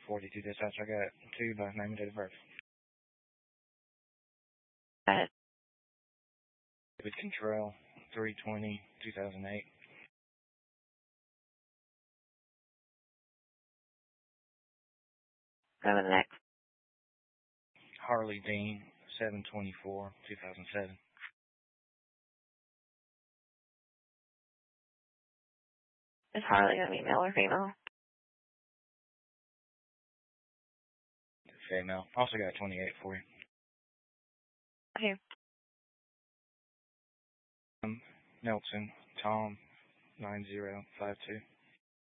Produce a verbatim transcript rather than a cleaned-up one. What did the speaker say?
forty-two dispatch. I got two by name and date of birth. Uh, David Contrell, three twenty, two thousand eight. go to the next. Harley Dean, seven twenty-four, two thousand seven. Is Harley going to be male or female? Female. Also got twenty-eight for you. Okay. Um, Nelson, Tom, nine zero five two.